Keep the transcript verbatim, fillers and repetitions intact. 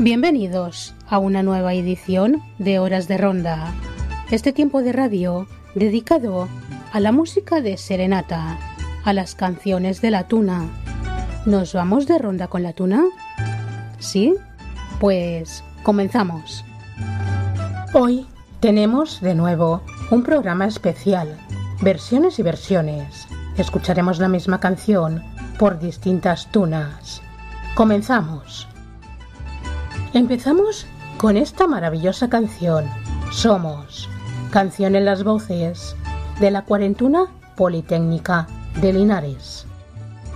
Bienvenidos a una nueva edición de Horas de Ronda, este tiempo de radio dedicado a la música de serenata, a las canciones de la tuna. ¿Nos vamos de ronda con la tuna? ¿Sí? Pues comenzamos. Hoy tenemos de nuevo un programa especial, versiones y versiones. Escucharemos la misma canción por distintas tunas. Comenzamos. Empezamos con esta maravillosa canción, Somos, canción en las voces de la Cuarentuna Politécnica de Linares.